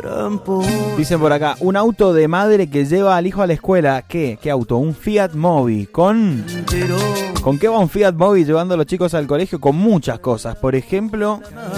Dicen por acá, un auto de madre que lleva al hijo a la escuela. ¿Qué auto? Un Fiat Mobi. ¿Con qué va un Fiat Mobi llevando a los chicos al colegio? Con muchas cosas. Por ejemplo,